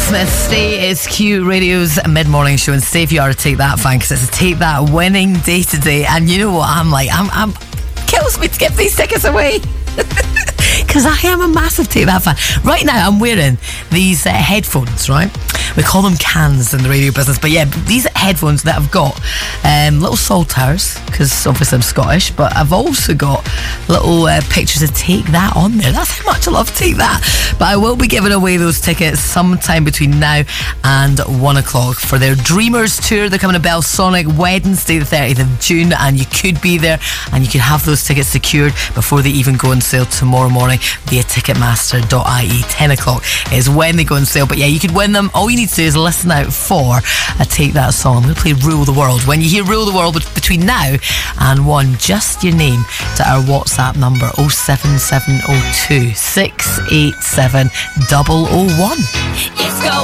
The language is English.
Smith. Stay is Q Radio's mid-morning show, and stay if you are a Take That fan, because it's a Take That winning day today. And you know what I'm like? I'm kills me to give these tickets away. Because I am a massive Take That fan. Right now I'm wearing these headphones, right? We call them cans in the radio business, but yeah, these headphones that I've got little saltires, because obviously I'm Scottish, but I've also got little pictures of Take That on there. That's how much I love Take That. But I will be giving away those tickets sometime between now and 1 o'clock for their Dreamers tour. They're coming to Belsonic Wednesday the 30th of June, and you could be there and you could have those tickets secured before they even go on sale tomorrow morning via ticketmaster.ie. 10 o'clock is when they go on sale. But yeah, you could win them. All you need to do is listen out for a Take That song. I'm going to play Rule the World. When you hear Rule the World between now and 1, just your name to our WhatsApp number 07702 687 001. Yes.